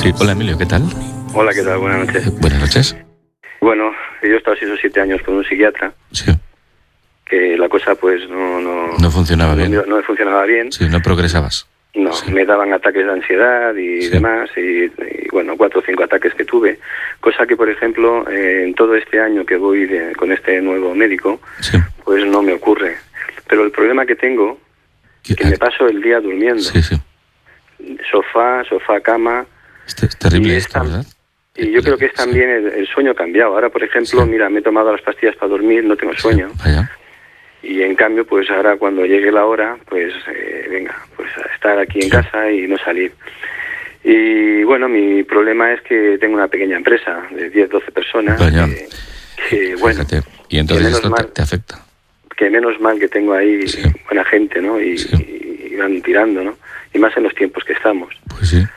Sí, hola Emilio, ¿qué tal? Hola, ¿qué tal? Buenas noches. Buenas noches. Bueno, yo he estado 6 o 7 años con un psiquiatra, Sí. que la cosa pues No funcionaba bien. No funcionaba bien. Sí, no progresabas. No, Sí. me daban ataques de ansiedad y Sí. demás, y bueno, 4 o 5 ataques que tuve. Cosa que, por ejemplo, en todo este año que voy con este nuevo médico, Sí. pues no me ocurre. Pero el problema que tengo, que me paso el día durmiendo. Sí, sí. Sofá, cama. Es terrible Y esto, ¿verdad? Y yo creo que es también el sueño cambiado. Ahora, por ejemplo, Sí. mira, me he tomado las pastillas para dormir, no tengo sueño. Sí, vaya. Y en cambio, pues ahora cuando llegue la hora, pues venga, pues a estar aquí en casa y no salir. Y bueno, mi problema es que tengo una pequeña empresa de 10, 12 personas. Vaya. Que bueno, Fíjate. Y entonces menos esto mal. te afecta. que menos mal que tengo ahí Sí. buena gente, ¿no? Y van tirando, ¿no? Y más en los tiempos que estamos. Pues sí.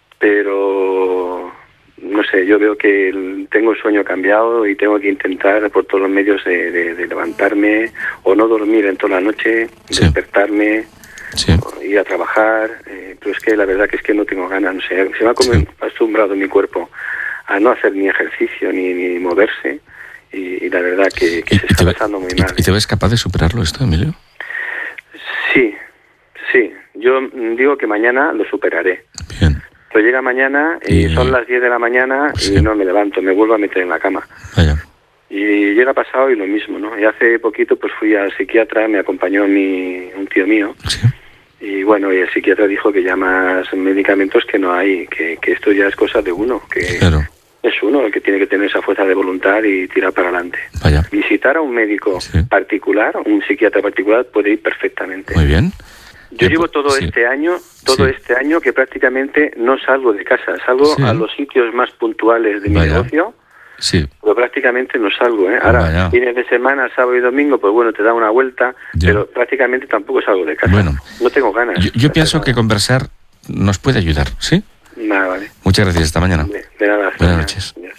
Pero no sé, yo veo que tengo el sueño cambiado y tengo que intentar por todos los medios de levantarme o no dormir en toda la noche, Sí. despertarme, Sí. ir a trabajar, pero es que la verdad que es que no tengo ganas, no sé, se me ha Sí. acostumbrado mi cuerpo a no hacer ni ejercicio ni moverse y la verdad que se está pasando muy mal. ¿Y te ves capaz de superarlo esto, Emilio? Sí, yo digo que mañana lo superaré. Bien. Pero llega mañana y son las 10 de la mañana Sí. y no me levanto, me vuelvo a meter en la cama. Vaya. Y llega pasado y lo mismo, ¿no? Y hace poquito pues fui al psiquiatra, me acompañó un tío mío, Sí. y bueno, y el psiquiatra dijo que ya más medicamentos que no hay, que esto ya es cosa de uno, que Claro. es uno el que tiene que tener esa fuerza de voluntad y tirar para adelante. Vaya. Visitar a un médico Sí. particular, un psiquiatra particular, puede ir perfectamente. Muy bien. Yo llevo todo Sí. este año Sí. que prácticamente no salgo de casa, salgo Sí. a los sitios más puntuales de mi Vaya. negocio, Sí. pero prácticamente no salgo, ¿eh? Ahora, Vaya. fines de semana, sábado y domingo, pues bueno, te da una vuelta, Ya. pero prácticamente tampoco salgo de casa. Bueno. No tengo ganas. Yo pienso que conversar nos puede ayudar, ¿sí? Nada, vale. Muchas gracias. Hasta mañana. De nada. hasta Buenas mañana. noches. Ya.